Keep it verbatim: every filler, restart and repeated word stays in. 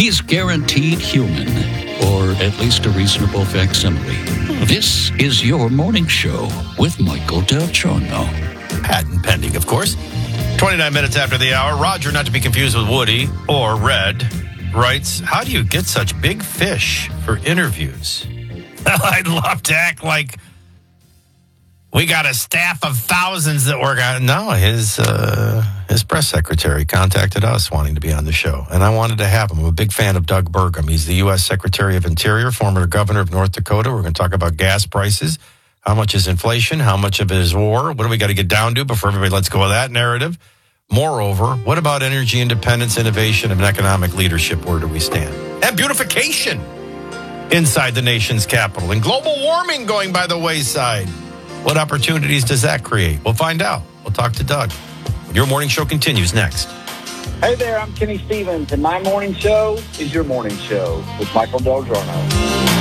He's guaranteed human, or at least a reasonable facsimile. This is Your Morning Show with Michael Del Giorno. Patent pending, of course. twenty-nine minutes after the hour, Roger, not to be confused with Woody or Red, writes, how do you get such big fish for interviews? I'd love to act like we got a staff of thousands that work on. No, his uh, his press secretary contacted us wanting to be on the show, and I wanted to have him. I'm a big fan of Doug Burgum. He's the U S Secretary of Interior, former governor of North Dakota. We're going to talk about gas prices. How much is inflation? How much of it is war? What do we got to get down to before everybody lets go of that narrative? Moreover, what about energy independence, innovation, and economic leadership? Where do we stand? And beautification inside the nation's capital. And global warming going by the wayside. What opportunities does that create? We'll find out. We'll talk to Doug. Your morning show continues next. Hey there, I'm Kenny Stevens, and my morning show is your morning show with Michael Del Giorno.